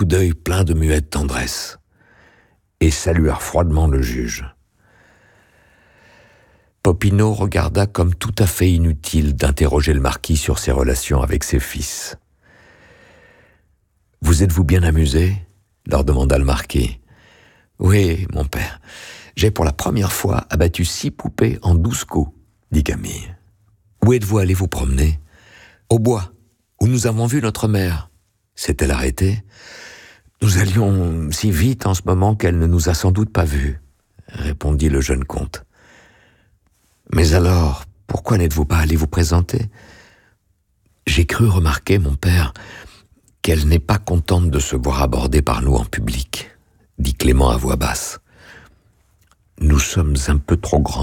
coup d'œil plein de muette tendresse, et saluèrent froidement le juge. Popinot regarda comme tout à fait inutile d'interroger le marquis sur ses relations avec ses fils. « Vous êtes-vous bien amusés ?» leur demanda le marquis. « Oui, mon père, j'ai pour la première fois abattu 6 poupées en 12 coups, » dit Camille. « Où êtes-vous allé vous promener ?»« Au bois, où nous avons vu notre mère. » S'est-elle arrêtée ? « Nous allions si vite en ce moment qu'elle ne nous a sans doute pas vus, » répondit le jeune comte. « Mais alors, pourquoi n'êtes-vous pas allé vous présenter ? J'ai cru remarquer, mon père, qu'elle n'est pas contente de se voir abordée par nous en public, » dit Clément à voix basse. « Nous sommes un peu trop grands. »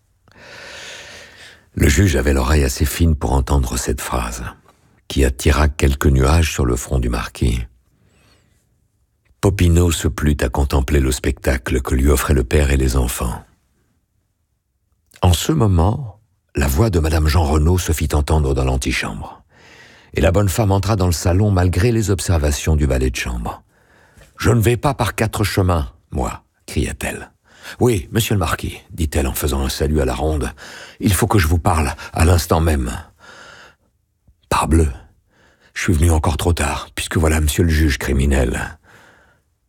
Le juge avait l'oreille assez fine pour entendre cette phrase, qui attira quelques nuages sur le front du marquis. Popinot se plut à contempler le spectacle que lui offraient le père et les enfants. En ce moment, la voix de Madame Jeanrenaud se fit entendre dans l'antichambre, et la bonne femme entra dans le salon malgré les observations du valet de chambre. « Je ne vais pas par 4 chemins, moi, » cria-t-elle. « Oui, monsieur le marquis, » dit-elle en faisant un salut à la ronde, « il faut que je vous parle à l'instant même. »« Parbleu, je suis venu encore trop tard, puisque voilà monsieur le juge criminel. »« Criminel ?»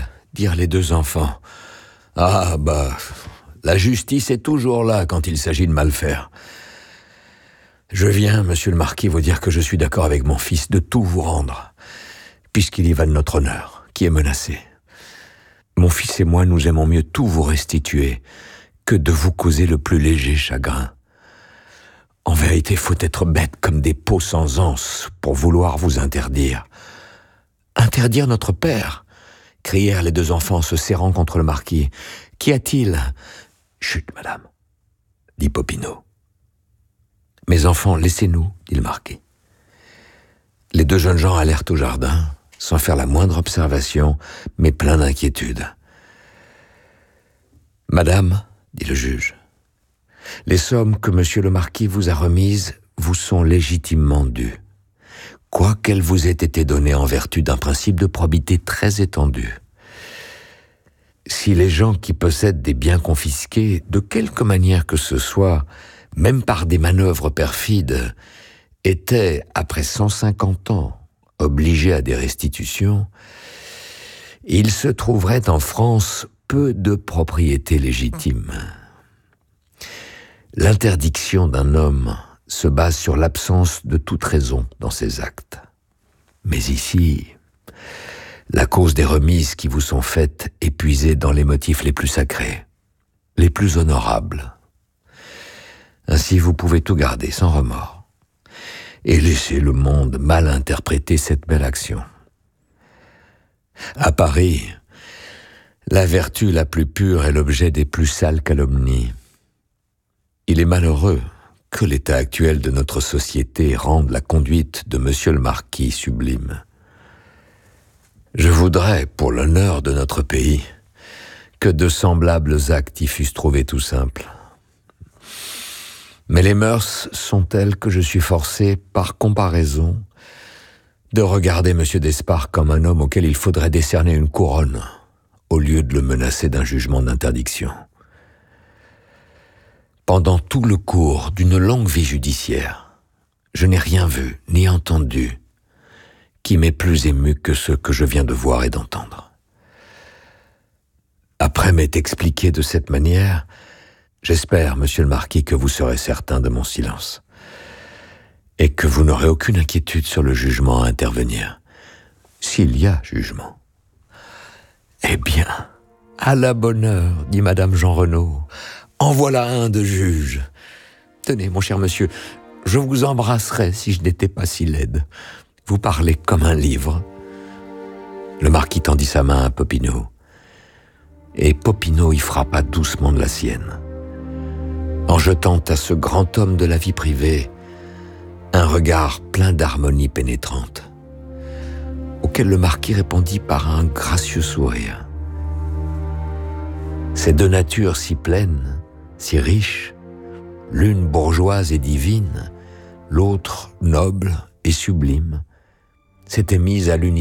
dirent les 2 enfants. « Ah, bah, la justice est toujours là quand il s'agit de mal faire. Je viens, monsieur le marquis, vous dire que je suis d'accord avec mon fils de tout vous rendre, puisqu'il y va de notre honneur, qui est menacé. Mon fils et moi, nous aimons mieux tout vous restituer que de vous causer le plus léger chagrin. En vérité, faut être bête comme des pots sans anse pour vouloir vous interdire. »« Interdire notre père ?» crièrent les 2 enfants se serrant contre le marquis. « Qu'y a-t-il ?»« Chut, madame, » dit Popinot. « Mes enfants, laissez-nous, » dit le marquis. Les 2 jeunes gens allèrent au jardin, sans faire la moindre observation, mais pleins d'inquiétude. « Madame, » dit le juge, « les sommes que monsieur le marquis vous a remises vous sont légitimement dues, quoiqu'elles vous aient été données en vertu d'un principe de probité très étendu. Si les gens qui possèdent des biens confisqués, de quelque manière que ce soit, même par des manœuvres perfides, étaient, après 150 ans, obligés à des restitutions, il se trouverait en France peu de propriétés légitimes. L'interdiction d'un homme se base sur l'absence de toute raison dans ses actes. Mais ici, la cause des remises qui vous sont faites est puisée dans les motifs les plus sacrés, les plus honorables. Ainsi, vous pouvez tout garder sans remords et laisser le monde mal interpréter cette belle action. À Paris, la vertu la plus pure est l'objet des plus sales calomnies. Il est malheureux que l'état actuel de notre société rende la conduite de monsieur le marquis sublime. Je voudrais, pour l'honneur de notre pays, que de semblables actes y fussent trouvés tout simples. Mais les mœurs sont telles que je suis forcé, par comparaison, de regarder M. d'Espard comme un homme auquel il faudrait décerner une couronne, au lieu de le menacer d'un jugement d'interdiction. Pendant tout le cours d'une longue vie judiciaire, je n'ai rien vu ni entendu qui m'ait plus ému que ce que je viens de voir et d'entendre. Après m'être expliqué de cette manière, j'espère, monsieur le marquis, que vous serez certain de mon silence et que vous n'aurez aucune inquiétude sur le jugement à intervenir, s'il y a jugement. Eh bien, à la bonne heure, dit madame Jeanrenaud, en voilà un de juge. Tenez, mon cher monsieur, je vous embrasserais si je n'étais pas si laide. Vous parlez comme un livre. Le marquis tendit sa main à Popinot, et Popinot y frappa doucement de la sienne, en jetant à ce grand homme de la vie privée un regard plein d'harmonie pénétrante, auquel le marquis répondit par un gracieux sourire. Ces 2 natures si pleines, si riches, l'une bourgeoise et divine, l'autre noble et sublime, s'étaient mises à l'unité